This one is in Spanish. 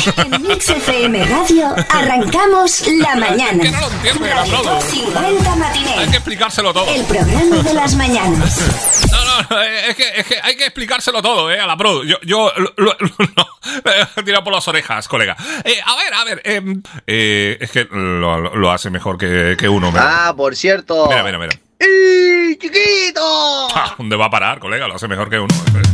En Mix FM Radio arrancamos la mañana. Que no lo entiende el Radio aplauso. 50 Matinee. Hay que explicárselo todo. El programa de las mañanas. No, es que hay que explicárselo todo, a la pro. Yo he tirado por las orejas, colega. A ver, es que lo hace mejor que uno. Mira. Por cierto. Mira. ¡Ey, chiquito! ¿Dónde va a parar, colega? Lo hace mejor que uno.